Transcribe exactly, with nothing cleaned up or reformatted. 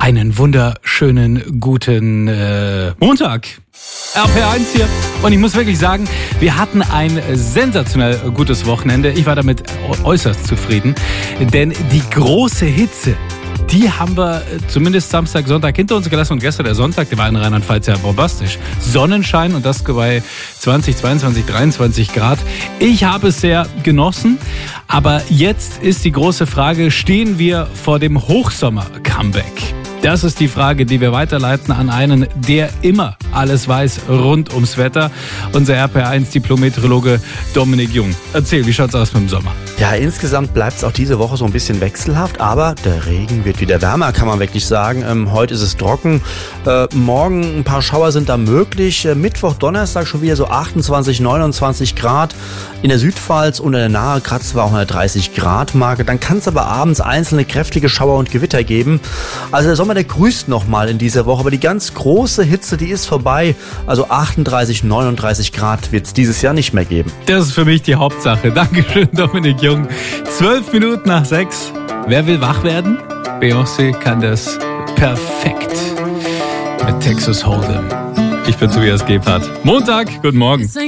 Einen wunderschönen guten äh, Montag. R P R eins hier. Und ich muss wirklich sagen, wir hatten ein sensationell gutes Wochenende. Ich war damit äußerst zufrieden. Denn die große Hitze, die haben wir zumindest Samstag, Sonntag hinter uns gelassen. Und gestern der Sonntag, der war in Rheinland-Pfalz ja bombastisch. Sonnenschein und das bei zwanzig, zweiundzwanzig, dreiundzwanzig Grad. Ich habe es sehr genossen. Aber jetzt ist die große Frage, stehen wir vor dem Hochsommer-Comeback? Das ist die Frage, die wir weiterleiten an einen, der immer alles weiß rund ums Wetter. Unser R P R eins Diplom-Meteorologe Dominik Jung. Erzähl, wie schaut's aus mit dem Sommer? Ja, insgesamt bleibt es auch diese Woche so ein bisschen wechselhaft, aber der Regen wird wieder wärmer, kann man wirklich sagen. Ähm, heute ist es trocken, äh, morgen ein paar Schauer sind da möglich. Äh, Mittwoch, Donnerstag schon wieder so achtundzwanzig, neunundzwanzig Grad. In der Südpfalz und in der Nahe kratzt wir auch eine dreißig Grad Marke. Dann kann es aber abends einzelne kräftige Schauer und Gewitter geben. Also der Sommer, der grüßt nochmal in dieser Woche, aber die ganz große Hitze, die ist vorbei. Also achtunddreißig, neununddreißig Grad wird es dieses Jahr nicht mehr geben. Das ist für mich die Hauptsache. Dankeschön, Dominik Jung. Zwölf Minuten nach sechs. Wer will wach werden? Beyoncé kann das perfekt mit Texas Hold'em. Ich bin Tobias Gebhardt. Montag, guten Morgen.